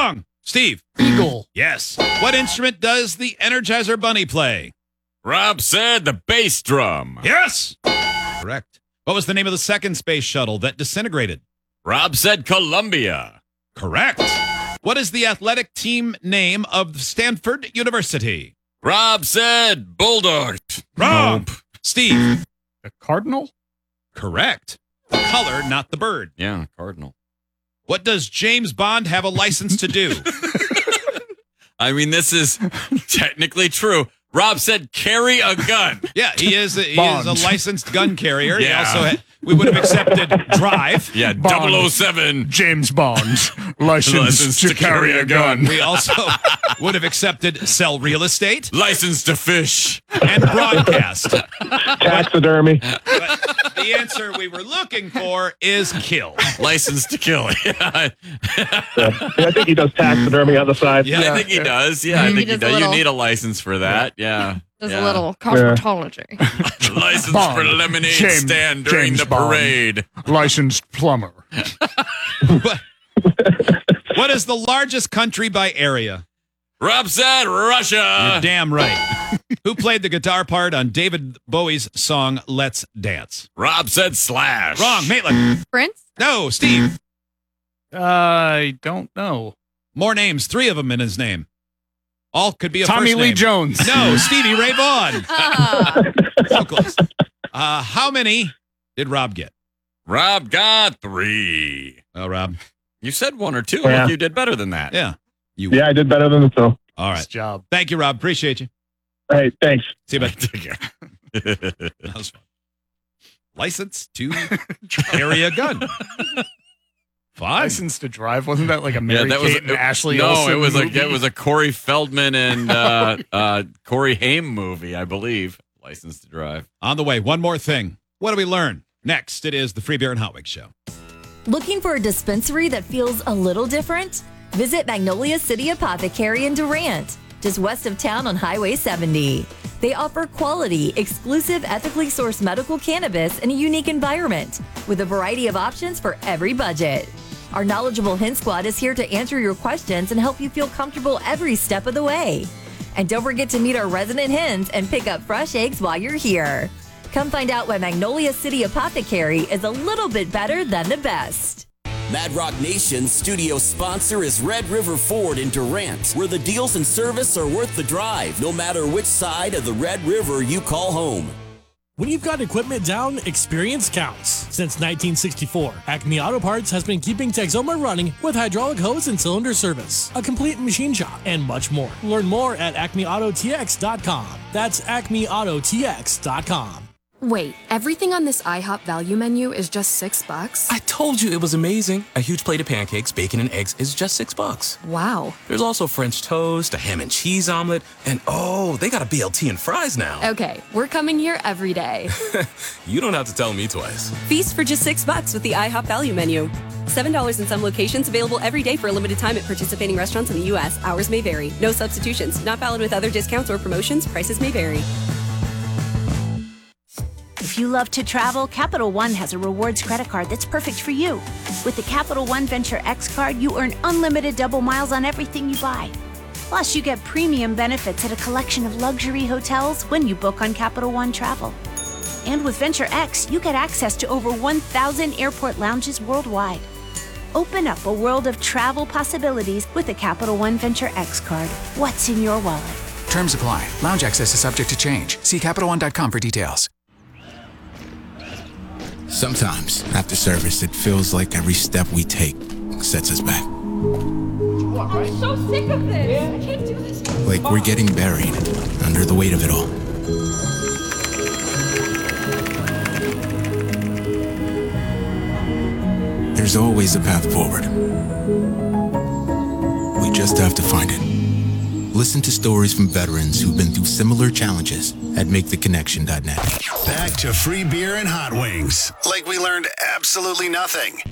Wrong. Steve. Eagle. Yes. What instrument does the Energizer Bunny play? Rob said the bass drum. Yes. Correct. What was the name of the second space shuttle that disintegrated? Rob said Columbia. Correct. What is the athletic team name of Stanford University? Rob said Bulldogs. Wrong. Steve. The Cardinal? Correct. The color, not the bird. Yeah, Cardinal. What does James Bond have a license to do? I mean, this is technically true. Rob said carry a gun. Yeah, he is a licensed gun carrier. Yeah. He also we would have accepted drive. Yeah, Bond. 007. James Bond. Licensed to carry a gun. We also would have accepted sell real estate License to fish. and broadcast. Taxidermy. But the answer we were looking for is kill. License to kill. Yeah, I think he does taxidermy on the side. I think he does. Yeah, I think he does a does. You little- need a license for that. Yeah. There's Yeah. a little cosmetology. License Bond. for lemonade James- stand during James the Bond. parade. Licensed plumber. What is the largest country by area? Rob said Russia. You're damn right. Who played the guitar part on David Bowie's song Let's Dance? Rob said Slash. Wrong. Maitland. Prince? No. Steve. I don't know. More names. 3 of them in his name. All could be a Tommy first Lee name. Jones. No. Stevie Ray Vaughan. Ah. So close. How many did Rob get? Rob got 3. Oh, Rob. You said 1 or 2. Yeah. Look, you did better than that. Yeah. You. Yeah, I did better than the two. All Nice right. job. Thank you, Rob. Appreciate you. Hey, thanks. See you, bud. Take care. That was fun. License to carry a gun. Fine. License to Drive. Wasn't that like a Mary that was Kate and Ashley No, Olsen movie? it was a Corey Feldman and Corey Haim movie, I believe. License to Drive. On the way, one more thing. What do we learn? Next, it is the Free Beer and Hot Wings Show. Looking for a dispensary that feels a little different? Visit Magnolia City Apothecary in Durant, just west of town on Highway 70. They offer quality, exclusive, ethically sourced medical cannabis in a unique environment with a variety of options for every budget. Our knowledgeable Hint Squad is here to answer your questions and help you feel comfortable every step of the way. And don't forget to meet our resident hens and pick up fresh eggs while you're here. Come find out why Magnolia City Apothecary is a little bit better than the best. Mad Rock Nation's studio sponsor is Red River Ford in Durant, where the deals and service are worth the drive, no matter which side of the Red River you call home. When you've got equipment down, experience counts. Since 1964, Acme Auto Parts has been keeping Texoma running with hydraulic hose and cylinder service, a complete machine shop, and much more. Learn more at acmeautotx.com. That's acmeautotx.com. Wait, everything on this IHOP value menu is just $6? I told you it was amazing. A huge plate of pancakes, bacon, and eggs is just $6. Wow. There's also French toast, a ham and cheese omelet, and oh, they got a BLT and fries now. Okay, we're coming here every day. You don't have to tell me twice. Feast for just $6 with the IHOP value menu. $7 in some locations, available every day for a limited time at participating restaurants in the U.S. Hours may vary. No substitutions. Not valid with other discounts or promotions. Prices may vary. If you love to travel, Capital One has a rewards credit card that's perfect for you. With the Capital One Venture X card, you earn unlimited double miles on everything you buy. Plus, you get premium benefits at a collection of luxury hotels when you book on Capital One Travel. And with Venture X, you get access to over 1,000 airport lounges worldwide. Open up a world of travel possibilities with the Capital One Venture X card. What's in your wallet? Terms apply. Lounge access is subject to change. See CapitalOne.com for details. Sometimes, after service, it feels like every step we take sets us back. I'm so sick of this. I can't do this. Like we're getting buried under the weight of it all. There's always a path forward. We just have to find it. Listen to stories from veterans who've been through similar challenges at MakeTheConnection.net. Back to Free Beer and Hot Wings. Like we learned absolutely nothing.